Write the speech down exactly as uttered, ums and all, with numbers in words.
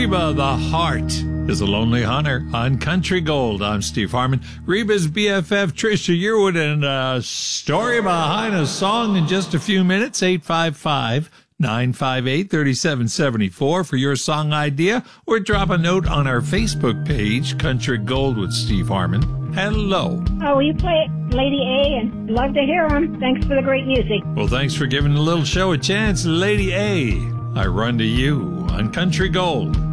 Reba the Heart is a Lonely Hunter on Country Gold. I'm Steve Harmon. Reba's B F F, Trisha Yearwood, and a story behind a song in just a few minutes. eight five five, nine five eight, three seven seven four for your song idea, or drop a note on our Facebook page, Country Gold with Steve Harmon. Hello. Oh, you play Lady A, and love to hear them. Thanks for the great music. Well, thanks for giving the little show a chance, Lady A. I run to you on Country Gold.